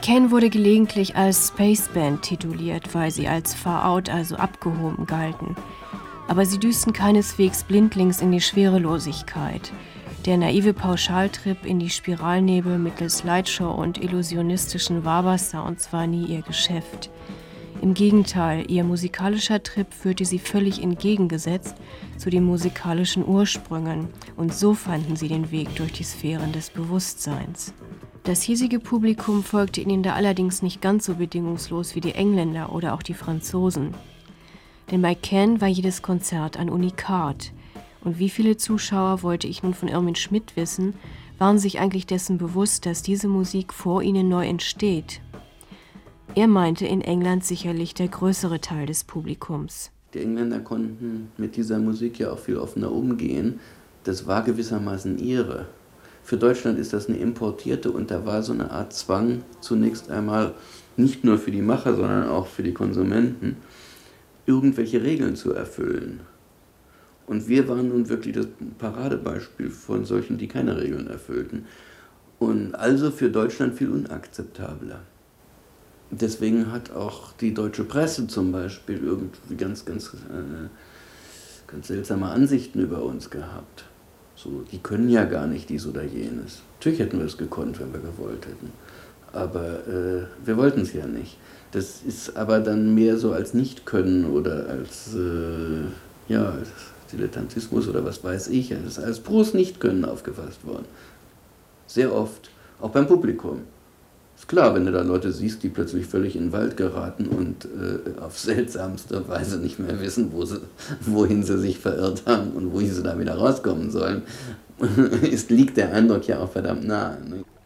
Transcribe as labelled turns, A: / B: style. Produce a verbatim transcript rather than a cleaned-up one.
A: McCann wurde gelegentlich als Space Band tituliert, weil sie als far out, also abgehoben, galten. Aber sie düsten keineswegs blindlings in die Schwerelosigkeit. Der naive Pauschaltrip in die Spiralnebel mittels Lightshow und illusionistischen Wawa-Sounds war nie ihr Geschäft. Im Gegenteil, ihr musikalischer Trip führte sie völlig entgegengesetzt zu den musikalischen Ursprüngen, und so fanden sie den Weg durch die Sphären des Bewusstseins. Das hiesige Publikum folgte ihnen da allerdings nicht ganz so bedingungslos wie die Engländer oder auch die Franzosen. Denn bei McCann war jedes Konzert ein Unikat. Und wie viele Zuschauer, wollte ich nun von Irmin Schmidt wissen, waren sich eigentlich dessen bewusst, dass diese Musik vor ihnen neu entsteht. Er meinte in England sicherlich der größere Teil des Publikums.
B: Die Engländer konnten mit dieser Musik ja auch viel offener umgehen. Das war gewissermaßen ihre. Für Deutschland ist das eine importierte, und da war so eine Art Zwang zunächst einmal, nicht nur für die Macher, sondern auch für die Konsumenten, irgendwelche Regeln zu erfüllen. Und wir waren nun wirklich das Paradebeispiel von solchen, die keine Regeln erfüllten. Und also für Deutschland viel unakzeptabler. Deswegen hat auch die deutsche Presse zum Beispiel irgendwie ganz, ganz, äh, ganz seltsame Ansichten über uns gehabt. So, die können ja gar nicht dies oder jenes. Natürlich hätten wir es gekonnt, wenn wir gewollt hätten. Aber äh, wir wollten es ja nicht. Das ist aber dann mehr so als Nicht-Können oder als, äh, ja, als Dilettantismus oder was weiß ich, als, als pures Nicht-Können aufgefasst worden. Sehr oft, auch beim Publikum. Ist klar, wenn du da Leute siehst, die plötzlich völlig in den Wald geraten und äh, auf seltsamste Weise nicht mehr wissen, wo sie, wohin sie sich verirrt haben und wohin sie da wieder rauskommen sollen, ist, liegt der Eindruck ja auch verdammt nahe. Ne?